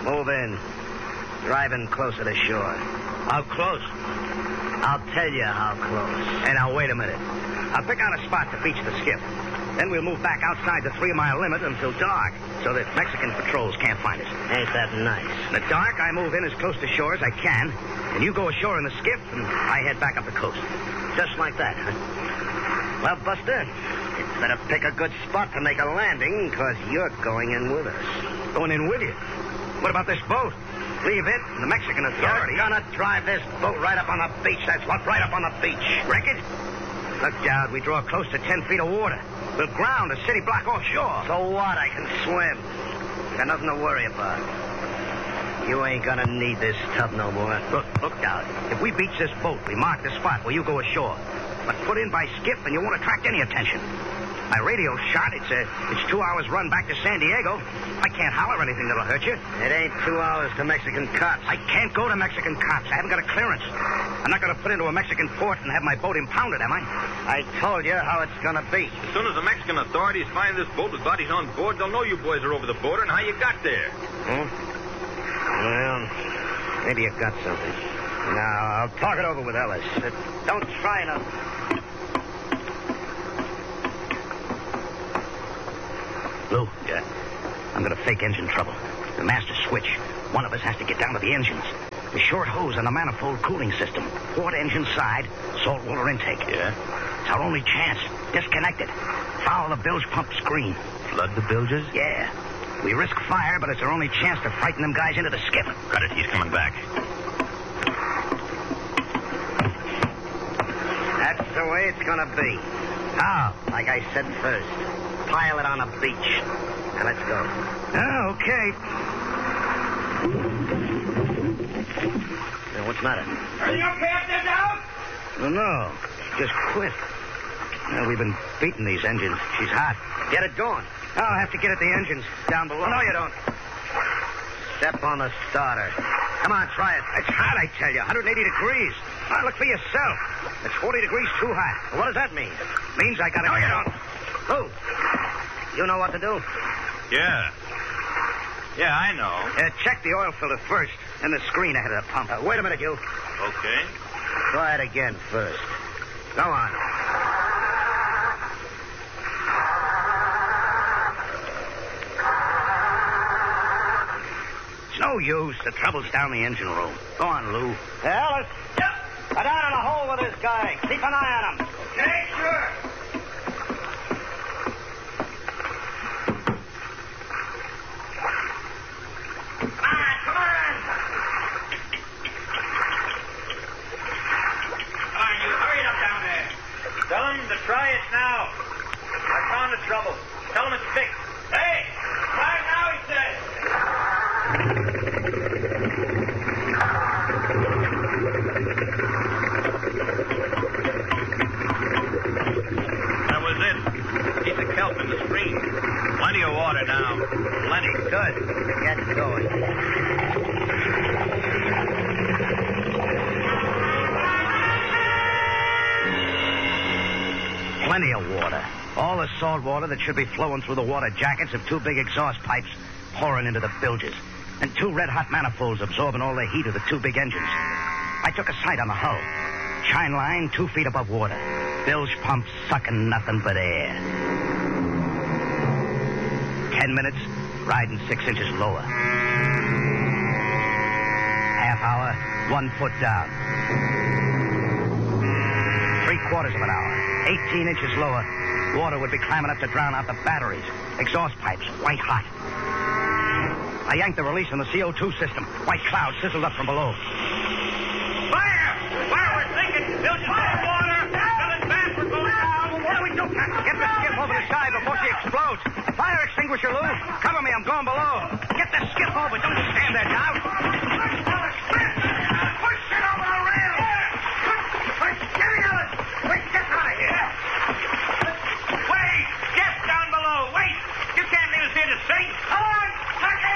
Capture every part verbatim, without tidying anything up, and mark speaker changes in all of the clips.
Speaker 1: Move in. Drive in closer to shore.
Speaker 2: How close?
Speaker 1: I'll tell you how close.
Speaker 2: Hey, now, wait a minute. I'll pick out a spot to beach the skiff. Then we'll move back outside the three-mile limit until dark, so that Mexican patrols can't find us.
Speaker 1: Ain't that nice?
Speaker 2: In the dark, I move in as close to shore as I can, and you go ashore in the skiff, and I head back up the coast.
Speaker 1: Just like that, huh? Well, Buster, you better pick a good spot to make a landing, because you're going in with us.
Speaker 2: Going in with you? What about this boat? Leave it, and the Mexican authority...
Speaker 1: You're gonna drive this boat right up on the beach, that's what, right up on the beach.
Speaker 2: Wreck it? Look, Dowd, we draw close to ten feet of water. We'll ground a city block offshore.
Speaker 1: So what? I can swim. Got nothing to worry about. You ain't gonna need this tub no more.
Speaker 2: Look, look, Dowd. If we beach this boat, we mark the spot where you go ashore. But put in by skiff, and you won't attract any attention. My radio shot. It's a, it's two hours run back to San Diego. I can't holler anything that'll hurt you.
Speaker 1: It ain't two hours to Mexican cops.
Speaker 2: I can't go to Mexican cops. I haven't got a clearance. I'm not going to put into a Mexican port and have my boat impounded, am I?
Speaker 1: I told you how it's going to be.
Speaker 3: As soon as the Mexican authorities find this boat with bodies on board, they'll know you boys are over the border and how you got there.
Speaker 1: Hmm? Well, maybe you got something. Now, I'll talk it over with Ellis. Uh, don't try to...
Speaker 2: Lou, yeah. I'm going to fake engine trouble. The master switch. One of us has to get down to the engines. The short hose and the manifold cooling system. Port engine side, saltwater intake.
Speaker 3: Yeah?
Speaker 2: It's our only chance. Disconnect it. Foul the bilge pump screen.
Speaker 3: Flood the bilges?
Speaker 2: Yeah. We risk fire, but it's our only chance to frighten them guys into the skiff.
Speaker 3: Got it. He's coming back.
Speaker 1: That's the way it's going to be.
Speaker 2: How?
Speaker 1: Like I said first. Pile it on a beach. Now, let's go.
Speaker 2: Oh, okay.
Speaker 1: Now, what's the matter?
Speaker 4: Are you okay up there, Dowd?
Speaker 2: No, no. She just quit. Well, we've been beating these engines. She's hot.
Speaker 1: Get it going.
Speaker 2: I'll have to get at the engines down below.
Speaker 1: No, you don't. Step on the starter. Come on, try it.
Speaker 2: It's hot, I tell you. one hundred eighty degrees. Now, look for yourself. It's forty degrees too hot.
Speaker 1: What does that mean?
Speaker 2: Means I gotta...
Speaker 1: No, you don't. Who? You know what to do?
Speaker 3: Yeah. Yeah, I know.
Speaker 2: Uh, check the oil filter first, then the screen ahead of the pump.
Speaker 1: Uh, wait a minute, you.
Speaker 3: Okay.
Speaker 1: Try it again first. Go on.
Speaker 2: It's no use. The trouble's down the engine room. Go on, Lou.
Speaker 1: Hey, Ellis. Yep. Go down in the hole with this guy. Keep an eye on him.
Speaker 4: Okay, sure.
Speaker 3: Tell him to try it now. I found the trouble. Tell him it's fixed.
Speaker 4: Hey, try it now, he says.
Speaker 3: That was it. Piece of kelp in the screen. Plenty of water now. Plenty.
Speaker 1: Good. Get going.
Speaker 2: Plenty of water. All the salt water that should be flowing through the water jackets of two big exhaust pipes pouring into the bilges. And two red-hot manifolds absorbing all the heat of the two big engines. I took a sight on the hull. Chine line two feet above water. Bilge pump sucking nothing but air. Ten minutes, riding six inches lower. Half hour, one foot down. Three quarters of an hour. eighteen inches lower, water would be climbing up to drown out the batteries. Exhaust pipes, white hot. I yanked the release on the C O two system. White clouds sizzled up from below.
Speaker 4: Fire! Fire, we're sinking! Bilges full of water! Filling fast, we're going down!
Speaker 2: What do we do, Captain? Get the skiff over the side before she explodes. Fire extinguisher, Lou. Cover me, I'm going below. Get the skiff over. Don't you stand there, Dow.
Speaker 4: Push it over the rail! Push, get it, Ellis! Wait, get out of here! Wait! Get down below! Wait! You can't leave us here to sink! Come on! Tuck in!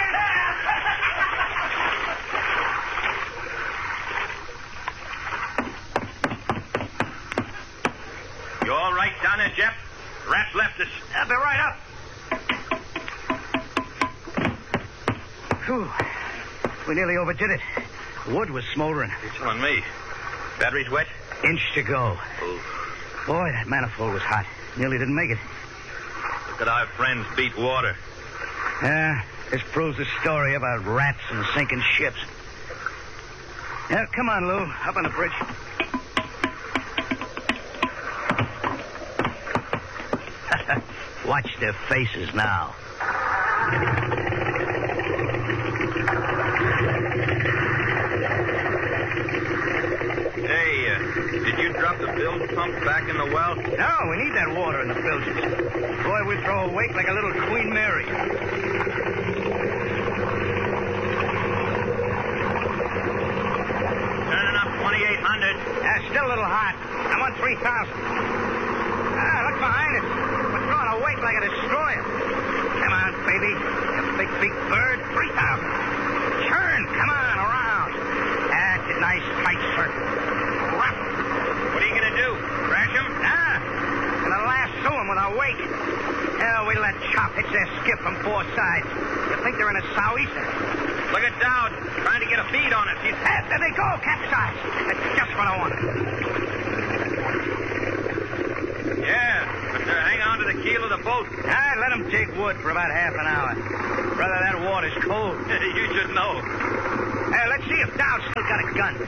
Speaker 3: You all right down there, Jeff? Rats left us.
Speaker 2: I'll be right up. Whew. We nearly overdid it. Wood was smoldering.
Speaker 3: You're telling me. Battery's wet?
Speaker 2: Inch to go.
Speaker 3: Ooh.
Speaker 2: Boy, that manifold was hot. Nearly didn't make it.
Speaker 3: Look at our friends beat water.
Speaker 2: Yeah, this proves the story about rats and sinking ships. Yeah, come on, Lou. Up on the bridge. Watch their faces now.
Speaker 3: Hey, uh, did you drop the bilge pump back in the well?
Speaker 2: No, we need that water in the bilges. Boy, we throw a wake like a little Queen Mary.
Speaker 3: Turning up twenty-eight hundred.
Speaker 2: Uh, still a little hot. I'm on three thousand. Ah, look behind us. We're throwing a wake like a destroyer. Come on, baby. You big, big bird. three thousand. Turn. Come on, around. That's a nice tight circle. Rough.
Speaker 3: What are you going to do? Crash him?
Speaker 2: Ah, gonna lasso him with a wake. Hell, we let Chop hit their skip from four sides. You think they're in a sou'easter?
Speaker 3: Look at Dowd, trying to get a bead on us. He's...
Speaker 2: Ah, there they go, capsize. That's just what I wanted.
Speaker 3: Yeah, but they're hanging on to the keel of the boat.
Speaker 2: Ah, let them take wood for about half an hour. Brother, that water's cold.
Speaker 3: You should know.
Speaker 2: Hey, let's see if Dowd still got a gun.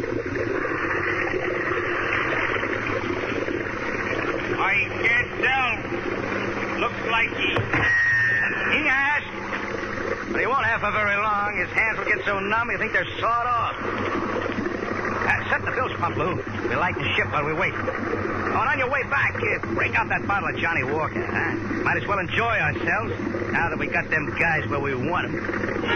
Speaker 4: I can't tell. Looks like he...
Speaker 2: He has. But he won't have for very long. His hands will get so numb you think they're sawed off. Uh, set the bilge pump, Lou. We light the ship while we wait. Oh, and on your way back, uh, break out that bottle of Johnny Walker, huh? Might as well enjoy ourselves now that we got them guys where we want them.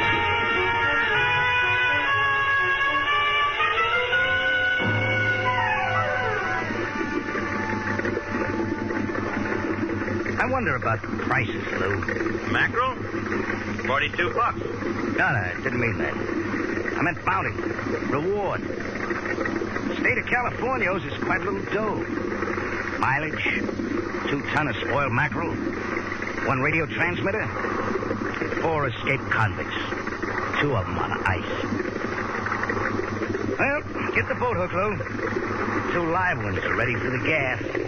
Speaker 2: I wonder about the prices, Lou.
Speaker 3: Mackerel? Forty-two bucks.
Speaker 2: No, no, I didn't mean that. I meant bounty. Reward. The state of California owes us quite a little dough. Mileage, two ton of spoiled mackerel, one radio transmitter, four escaped convicts. Two of them on ice. Well, get the boat hook, Lou. Two live ones are ready for the gas.